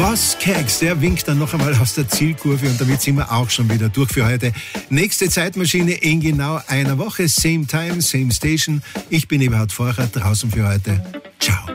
Boss Skaggs, der winkt dann noch einmal aus der Zielkurve und damit sind wir auch schon wieder durch für heute. Nächste Zeitmaschine in genau einer Woche. Same time, same station. Ich bin Eberhard Forcher, draußen für heute. Ciao.